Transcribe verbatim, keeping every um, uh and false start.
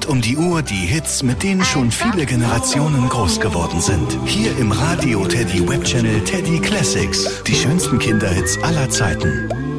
Rund um die Uhr die Hits, mit denen schon viele Generationen groß geworden sind. Hier im Radio Teddy Web Channel Teddy Classics. Die schönsten Kinderhits aller Zeiten.